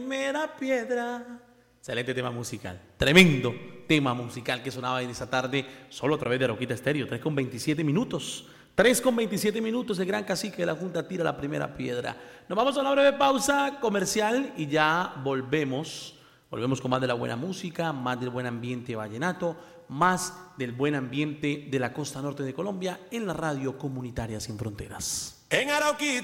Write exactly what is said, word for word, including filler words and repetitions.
Primera piedra. Excelente tema musical, tremendo tema musical que sonaba en esta tarde solo a través de Roquita Estéreo. tres con veintisiete minutos, tres con veintisiete minutos, el gran cacique de la Junta tira la primera piedra. Nos vamos a una breve pausa comercial y ya volvemos. Volvemos con más de la buena música, más del buen ambiente vallenato, más del buen ambiente de la costa norte de Colombia en la radio comunitaria Sin Fronteras. En Arauquita.